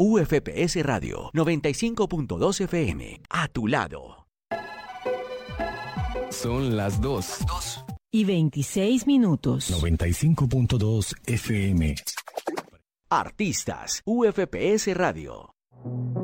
UFPS Radio 95.2 FM. A tu lado. Son las 2. 2:26. 95.2 FM. Artistas. UFPS Radio.